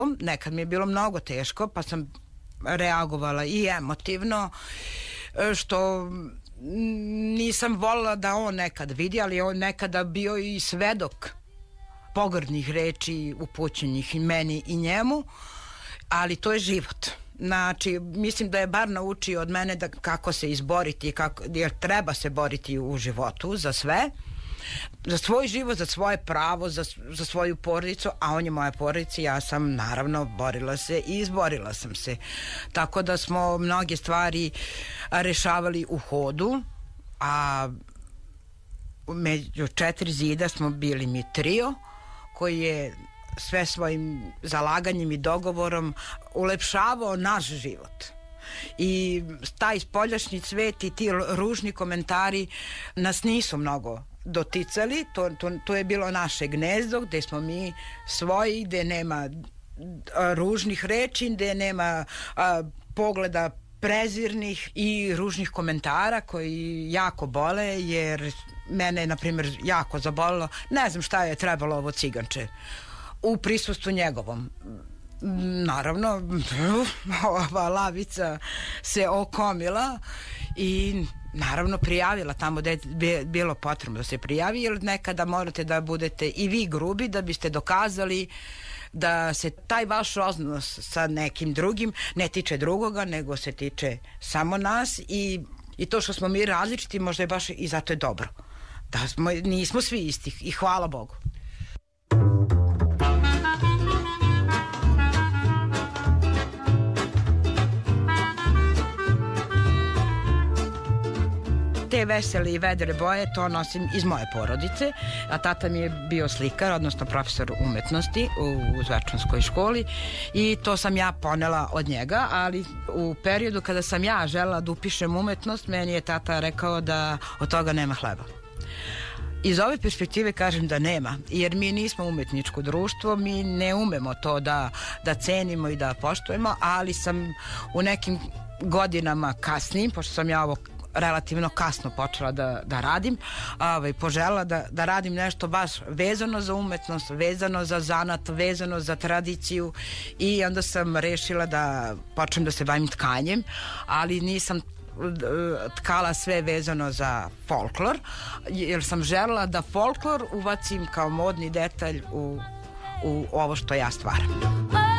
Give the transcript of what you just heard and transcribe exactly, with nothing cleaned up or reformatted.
nekad mi je bilo mnogo teško, pa sam reagovala i emotivno, što nisam volila da on nekad vidi, ali on nekada bio i svedok pogrdnih reči upućenih i meni i njemu, ali to je život. Znači, mislim da je bar naučio od mene da kako se izboriti, kako, jer treba se boriti u životu za sve, za svoj život, za svoje pravo, za, za svoju porodicu, a on je moja porodica, ja sam naravno borila se i izborila sam se. Tako da smo mnoge stvari rešavali u hodu, a među četiri zida smo bili mi trio, koji je sve svojim zalaganjem i dogovorom ulepšavao naš život. I taj spoljašnji cvet i ti ružni komentari nas nisu mnogo doticali, to, to, to je bilo naše gnezdo gde smo mi svoji, gde nema a, ružnih reči, gde nema a, pogleda prezirnih i ružnih komentara koji jako bole, jer mene je na primjer jako zabolilo, ne znam šta je trebalo ovo ciganče u prisustvu njegovom. Naravno, ova lavica se okomila i naravno prijavila tamo gde je bilo potrebno da se prijavi, jer nekada morate da budete i vi grubi da biste dokazali da se taj vaš odnos sa nekim drugim ne tiče drugoga, nego se tiče samo nas i, i to što smo mi različiti možda je baš i zato je dobro. Da smo, nismo svi isti i hvala Bogu. Te vesele i vedre boje to nosim iz moje porodice, a tata mi je bio slikar, odnosno profesor umetnosti u Zvečanskoj školi i to sam ja ponela od njega, ali u periodu kada sam ja želela da upišem umetnost, meni je tata rekao da od toga nema hleba. Iz ove perspektive kažem da nema, jer mi nismo umetničko društvo, mi ne umemo to da, da cenimo i da poštujemo, ali sam u nekim godinama kasnijim, pošto sam ja ovo relativno kasno počela da, da radim, ovaj, poželjela da, da radim nešto baš vezano za umetnost, vezano za zanat, vezano za tradiciju i onda sam rešila da počnem da se bavim tkanjem, ali nisam tkala sve vezano za folklor, jer sam želela da folklor uvacim kao modni detalj u, u ovo što ja stvaram.